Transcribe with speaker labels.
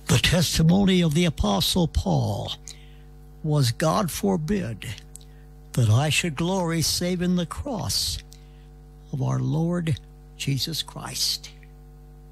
Speaker 1: The testimony of the Apostle Paul was, God forbid that I should glory save in the cross of our Lord Jesus Christ.